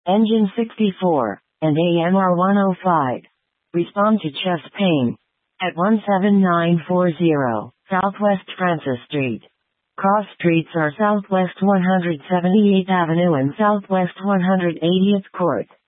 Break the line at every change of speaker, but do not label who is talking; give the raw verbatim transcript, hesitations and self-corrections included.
Engine sixty-four, and A M R one oh five. Respond to chest pain. At one seven nine four zero, Southwest Francis Street. Cross streets are Southwest one hundred seventy-eighth Avenue and Southwest one hundred eightieth Court.